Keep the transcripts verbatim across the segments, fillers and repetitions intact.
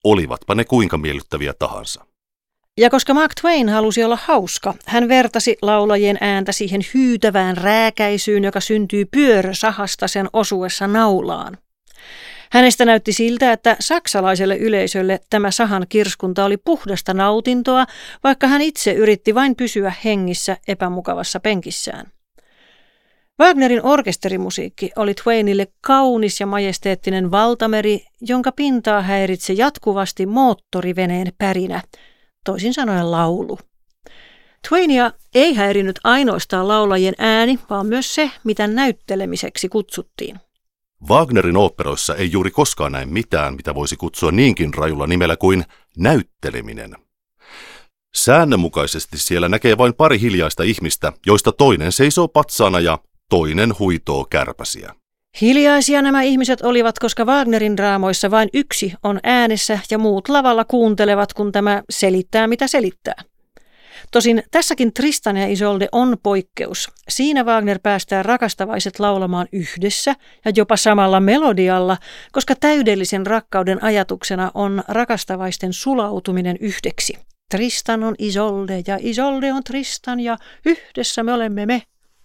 olivatpa ne kuinka miellyttäviä tahansa. Ja koska Mark Twain halusi olla hauska, hän vertasi laulajien ääntä siihen hyytävään rääkäisyyn, joka syntyy pyörösahasta sen osuessa naulaan. Hänestä näytti siltä, että saksalaiselle yleisölle tämä sahan kirskunta oli puhdasta nautintoa, vaikka hän itse yritti vain pysyä hengissä epämukavassa penkissään. Wagnerin orkesterimusiikki oli Twainille kaunis ja majesteettinen valtameri, jonka pintaa häiritsi jatkuvasti moottoriveneen pärinä, toisin sanoen laulu. Twainia ei häirinyt ainoastaan laulajien ääni, vaan myös se, mitä näyttelemiseksi kutsuttiin. Wagnerin oopperoissa ei juuri koskaan näe mitään, mitä voisi kutsua niinkin rajulla nimellä kuin näytteleminen. Säännönmukaisesti siellä näkee vain pari hiljaista ihmistä, joista toinen seisoo patsaana ja toinen huitoo kärpäsiä. Hiljaisia nämä ihmiset olivat, koska Wagnerin draamoissa vain yksi on äänessä ja muut lavalla kuuntelevat, kun tämä selittää, mitä selittää. Tosin tässäkin Tristan ja Isolde on poikkeus. Siinä Wagner päästää rakastavaiset laulamaan yhdessä ja jopa samalla melodialla, koska täydellisen rakkauden ajatuksena on rakastavaisten sulautuminen yhdeksi. Tristan on Isolde ja Isolde on Tristan ja yhdessä me olemme me.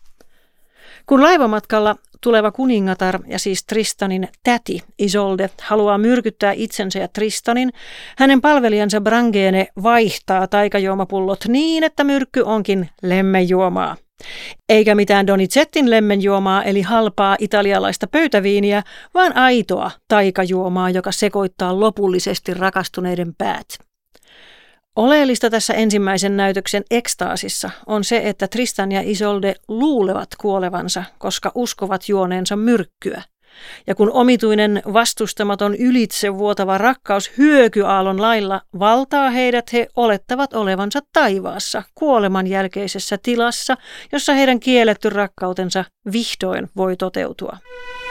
Kun laivamatkalla tuleva kuningatar ja siis Tristanin täti Isolde haluaa myrkyttää itsensä ja Tristanin, hänen palvelijansa Brangene vaihtaa taikajuomapullot niin, että myrkky onkin lemmenjuomaa. Eikä mitään Donizettin lemmenjuomaa eli halpaa italialaista pöytäviiniä, vaan aitoa taikajuomaa, joka sekoittaa lopullisesti rakastuneiden päät. Oleellista tässä ensimmäisen näytöksen ekstaasissa on se, että Tristan ja Isolde luulevat kuolevansa, koska uskovat juoneensa myrkkyä. Ja kun omituinen vastustamaton ylitse vuotava rakkaus hyökyaallon lailla valtaa heidät, he olettavat olevansa taivaassa, kuoleman jälkeisessä tilassa, jossa heidän kielletty rakkautensa vihdoin voi toteutua.